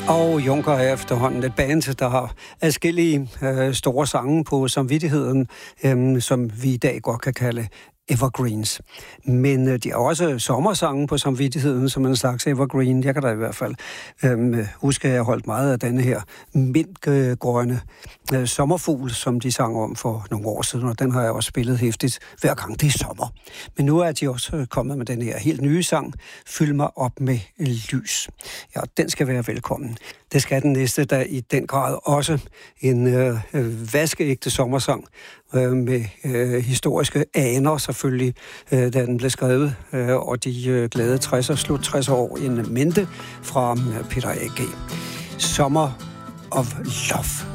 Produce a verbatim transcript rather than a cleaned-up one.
Og Juncker er efterhånden et band, der har adskillige øh, store sange på samvittigheden, øh, som vi i dag godt kan kalde evergreens. Men øh, de har også sommersange på samvittigheden, som en slags evergreen. Jeg kan da i hvert fald øh, huske, at jeg holdt meget af denne her mintgrønne øh, sommerfugl, som de sang om for nogle år siden, og den har jeg også spillet hæftigt hver gang det er sommer. Men nu er de også kommet med den her helt nye sang, Fyld mig op med lys. Ja, den skal være velkommen. Det skal den næste, der i den grad også en øh, vaskeægte sommersang øh, med øh, historiske aner selvfølgelig, øh, da den blev skrevet, øh, og de øh, glade tressere, slut tressere år en mente fra øh, Peter A G. Summer of Love.